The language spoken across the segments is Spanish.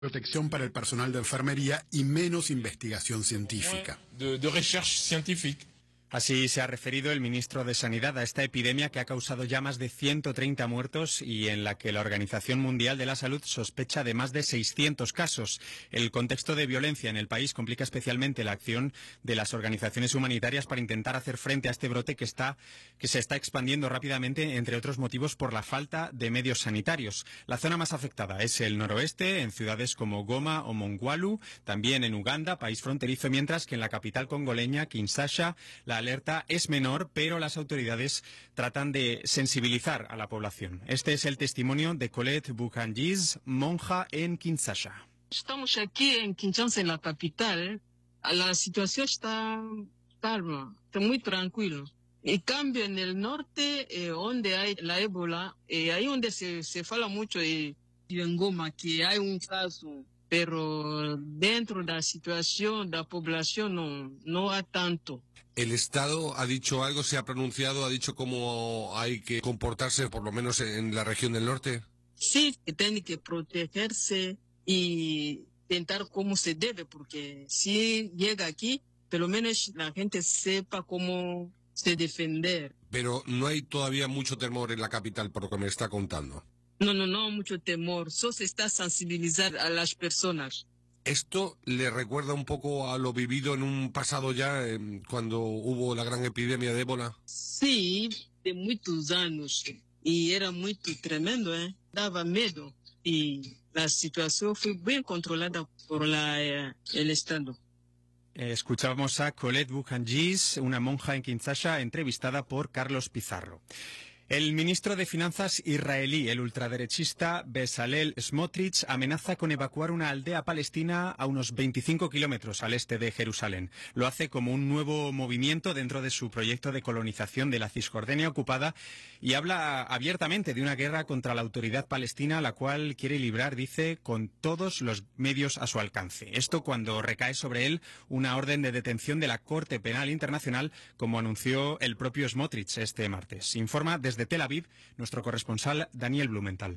protección para el personal de enfermería y menos investigación científica. De recherche científica. Así se ha referido el ministro de Sanidad a esta epidemia que ha causado ya más de 130 muertos y en la que la Organización Mundial de la Salud sospecha de más de 600 casos. El contexto de violencia en el país complica especialmente la acción de las organizaciones humanitarias para intentar hacer frente a este brote que se está expandiendo rápidamente, entre otros motivos, por la falta de medios sanitarios. La zona más afectada es el noroeste, en ciudades como Goma o Mongwalu, también en Uganda, país fronterizo, mientras que en la capital congoleña, Kinshasa, la alerta es menor, pero las autoridades tratan de sensibilizar a la población. Este es el testimonio de Colette Bukangis, monja en Kinshasa. Estamos aquí en Kinshasa, en la capital. La situación está calma, está muy tranquilo. En cambio, en el norte, donde hay la ébola, ahí donde se habla mucho en Goma, que hay un caso, pero dentro de la situación de la población no hay tanto. ¿El Estado ha dicho algo, se ha pronunciado, ha dicho cómo hay que comportarse, por lo menos en la región del norte? Sí, que tiene que protegerse y intentar cómo se debe, porque si llega aquí, por lo menos la gente sepa cómo se defender. Pero no hay todavía mucho temor en la capital, por lo que me está contando. No, mucho temor. Solo se está sensibilizando a las personas. ¿Esto le recuerda un poco a lo vivido en un pasado ya, cuando hubo la gran epidemia de ébola? Sí, de muchos años. Y era muy tremendo, daba miedo. Y la situación fue bien controlada por el Estado. Escuchábamos a Colette Bukangis, una monja en Kinshasa, entrevistada por Carlos Pizarro. El ministro de Finanzas israelí, el ultraderechista Bezalel Smotrich, amenaza con evacuar una aldea palestina a unos 25 kilómetros al este de Jerusalén. Lo hace como un nuevo movimiento dentro de su proyecto de colonización de la Cisjordania ocupada y habla abiertamente de una guerra contra la autoridad palestina, la cual quiere librar, dice, con todos los medios a su alcance. Esto cuando recae sobre él una orden de detención de la Corte Penal Internacional, como anunció el propio Smotrich este martes. Informa desde Tel Aviv nuestro corresponsal Daniel Blumenthal.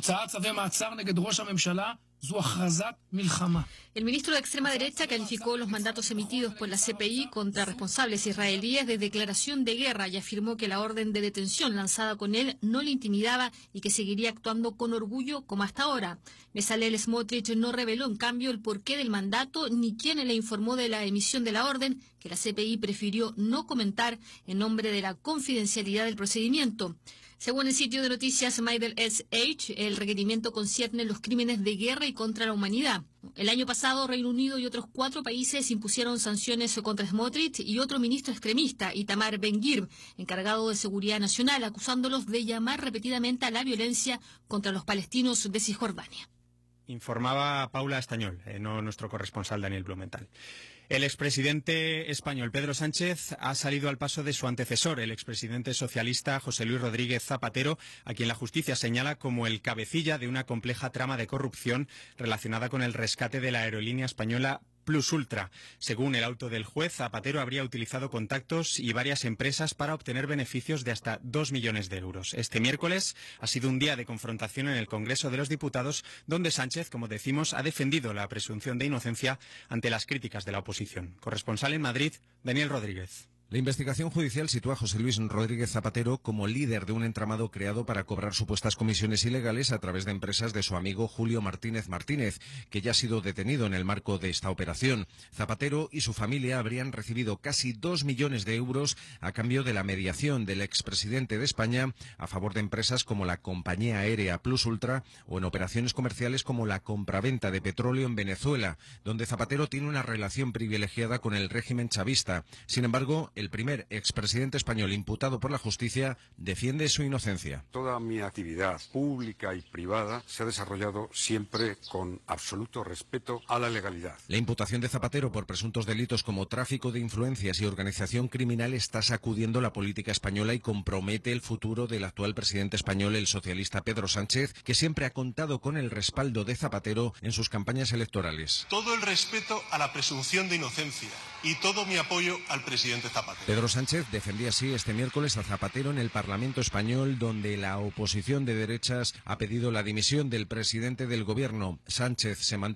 El ministro de extrema derecha calificó los mandatos emitidos por la CPI contra responsables israelíes de declaración de guerra y afirmó que la orden de detención lanzada con él no le intimidaba y que seguiría actuando con orgullo como hasta ahora. Bezalel Smotrich no reveló en cambio el porqué del mandato ni quién le informó de la emisión de la orden, que la CPI prefirió no comentar en nombre de la confidencialidad del procedimiento. Según el sitio de noticias Middle SH, el requerimiento concierne los crímenes de guerra y contra la humanidad. El año pasado, Reino Unido y otros 4 países impusieron sanciones contra Smotrich y otro ministro extremista, Itamar Ben-Gvir, encargado de seguridad nacional, acusándolos de llamar repetidamente a la violencia contra los palestinos de Cisjordania. Informaba Paula Estañol, no nuestro corresponsal Daniel Blumenthal. El expresidente español Pedro Sánchez ha salido al paso de su antecesor, el expresidente socialista José Luis Rodríguez Zapatero, a quien la justicia señala como el cabecilla de una compleja trama de corrupción relacionada con el rescate de la aerolínea española Plus Ultra. Según el auto del juez, Zapatero habría utilizado contactos y varias empresas para obtener beneficios de hasta 2 millones de euros. Este miércoles ha sido un día de confrontación en el Congreso de los Diputados, donde Sánchez, como decimos, ha defendido la presunción de inocencia ante las críticas de la oposición. Corresponsal en Madrid, Daniel Rodríguez. La investigación judicial sitúa a José Luis Rodríguez Zapatero como líder de un entramado creado para cobrar supuestas comisiones ilegales a través de empresas de su amigo Julio Martínez Martínez, que ya ha sido detenido en el marco de esta operación. Zapatero y su familia habrían recibido casi 2 millones de euros a cambio de la mediación del expresidente de España a favor de empresas como la compañía aérea Plus Ultra o en operaciones comerciales como la compraventa de petróleo en Venezuela, donde Zapatero tiene una relación privilegiada con el régimen chavista. Sin embargo, el primer expresidente español imputado por la justicia defiende su inocencia. Toda mi actividad pública y privada se ha desarrollado siempre con absoluto respeto a la legalidad. La imputación de Zapatero por presuntos delitos como tráfico de influencias y organización criminal está sacudiendo la política española y compromete el futuro del actual presidente español, el socialista Pedro Sánchez, que siempre ha contado con el respaldo de Zapatero en sus campañas electorales. Todo el respeto a la presunción de inocencia y todo mi apoyo al presidente Zapatero. Pedro Sánchez defendía así este miércoles a Zapatero en el Parlamento español, donde la oposición de derechas ha pedido la dimisión del presidente del gobierno. Sánchez se mantiene